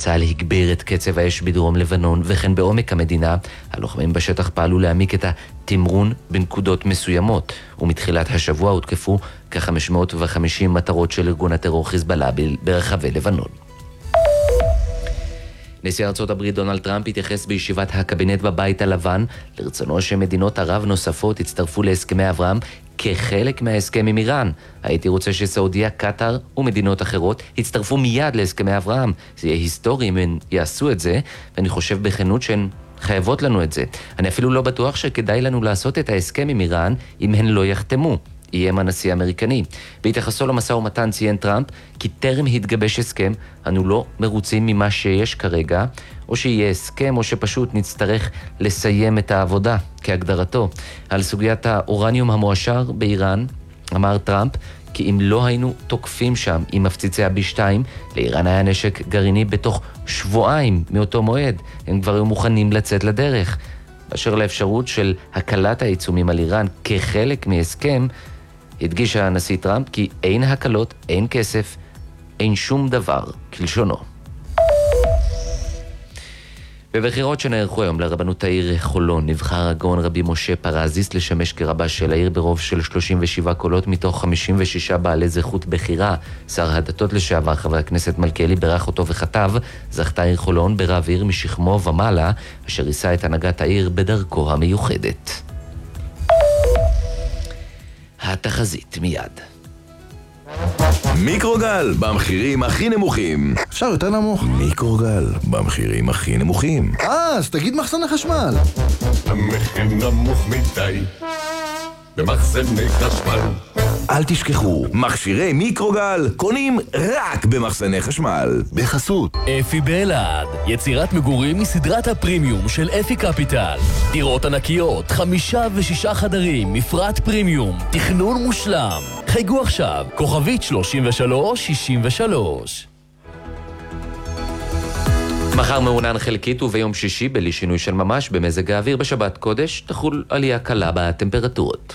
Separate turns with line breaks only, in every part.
צה"ל הגביר את קצב האש בדרום לבנון וכן בעומק המדינה. הלוחמים בשטח פעלו להעמיק את התמרון בנקודות מסוימות, ומתחילת השבוע הותקפו כ-550 מטרות של ארגון הטרור חיזבאללה ברחבי לבנון. נשיא ארצות הברית דונלד טראמפ התייחס בישיבת הקבינט בבית הלבן לרצונו שמדינות ערב נוספות יצטרפו להסכמי אברהם כחלק מההסכם עם איראן. הייתי רוצה שסעודיה, קטר ומדינות אחרות יצטרפו מיד להסכמי אברהם. זה יהיה היסטורי אם הן יעשו את זה, ואני חושב בכנות שהן חייבות לנו את זה. אני אפילו לא בטוח שכדאי לנו לעשות את ההסכם עם איראן אם הן לא יחתמו. איים הנשיא האמריקני. בהתייחסו למשא ומתן ציין טראמפ כי טרם התגבש הסכם, אנו לא מרוצים ממה שיש כרגע, או שיהיה הסכם או שפשוט נצטרך לסיים את העבודה כהגדרתו. על סוגיית האורניום המועשר באיראן אמר טראמפ כי אם לא היינו תוקפים שם עם מפציצי ה-B2, לאיראן היה נשק גרעיני בתוך שבועיים מאותו מועד. הם כבר היו מוכנים לצאת לדרך. באשר לאפשרות של הקלת העיצומים על איראן כחלק מהסכם, הדגיש הנשיא טראמפ כי אין הקלות, אין כסף, אין שום דבר כלשונו. בבחירות שנערכו היום לרבנות העיר חולון נבחר הגאון רבי משה פרזיס לשמש כרבה של העיר ברוב של 37 קולות מתוך 56 בעלי זכות בחירה. שר הדתות לשעבר חבר הכנסת מלכיאלי בירך אותו וכתב: זכתה העיר חולון ברב עיר משכמו ומעלה אשר יישא את הנהגת העיר בדרכו המיוחדת. התחזית מיד.
מיקרוגל במחירים הכי נמוכים.
אפשר יותר נמוך?
מיקרוגל במחירים הכי נמוכים.
אז תגיד מחסן החשמל.
המחיר נמוך מדי במחסני חשמל.
אל תשכחו, מכשירי מיקרוגל קונים רק במחסני חשמל. בחסות
אפי באלעד, יצירת מגורים מסדרת הפרימיום של אפי קפיטל. דירות ענקיות, 5 ו6 חדרים, מפרט פרימיום, תכנון מושלם. חייגו עכשיו, כוכבית 3363.
מחר מעונן חלקית וביום שישי בלי שינוי של ממש במזג האוויר. בשבת קודש תחול עלייה קלה בטמפרטורות.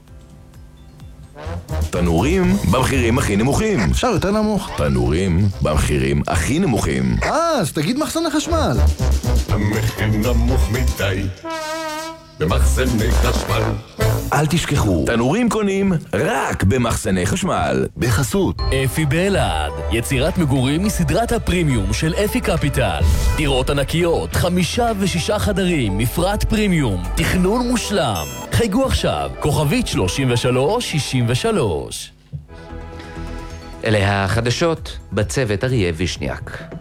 תנורים במחירים הכי נמוכים.
אפשר יותר נמוך?
תנורים במחירים הכי נמוכים.
אז תגיד מחסן החשמל.
המחיר נמוך מדי במחסני חשמל.
אל תשכחו, תנורים קונים רק במחסני חשמל. בחסות
אפי באלעד, יצירת מגורים מסדרת הפרימיום של אפי קפיטל. דירות ענקיות, 5 ו6 חדרים, מפרט פרימיום, תכנון מושלם. חייגו עכשיו, כוכבית 3363.
אלה החדשות, בצוות אריה וישניאק.